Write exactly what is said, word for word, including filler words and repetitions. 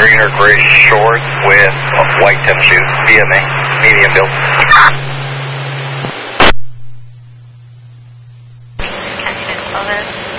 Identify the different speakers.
Speaker 1: green or gray shorts with white tennis shoes, B M A, medium build.
Speaker 2: Can you spell this?